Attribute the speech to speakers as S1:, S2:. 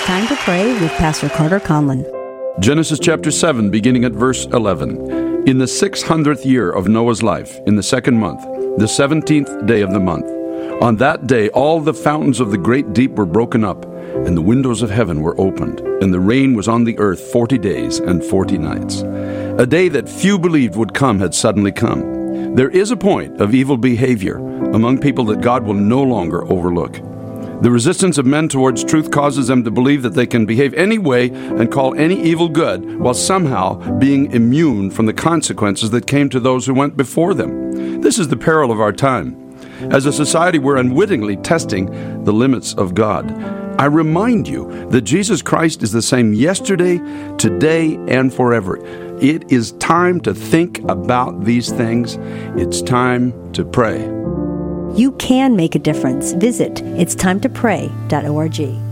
S1: Time to Pray with Pastor Carter Conlon.
S2: Genesis chapter 7, beginning at verse 11. In the 600th year of Noah's life, in the second month, the 17th day of the month, on that day all the fountains of the great deep were broken up, and the windows of heaven were opened, and the rain was on the earth 40 days and 40 nights. A day that few believed would come had suddenly come. There is a point of evil behavior among people that God will no longer overlook. The resistance of men towards truth causes them to believe that they can behave any way and call any evil good, while somehow being immune from the consequences that came to those who went before them. This is the peril of our time. As a society, we're unwittingly testing the limits of God. I remind you that Jesus Christ is the same yesterday, today, and forever. It is time to think about these things. It's time to pray.
S1: You can make a difference. Visit itstimetopray.org.